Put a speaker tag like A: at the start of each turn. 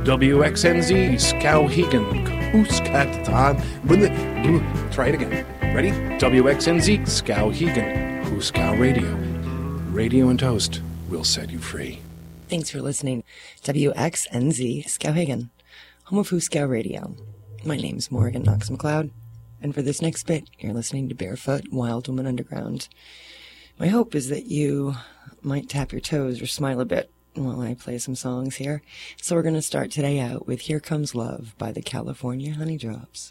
A: WXNZ, Skowhegan, Hooskatan. Try it again. Ready? WXNZ, Skowhegan, Hooskow Radio. Radio and Toast will set you free.
B: Thanks for listening. WXNZ, Skowhegan, home of Hooskow Radio. My name's Morgan Knox McLeod, and for this next bit, you're listening to Barefoot Wild Woman Underground. My hope is that you might tap your toes or smile a bit while I play some songs here. So we're going to start today out with Here Comes Love by the California Honeydrops.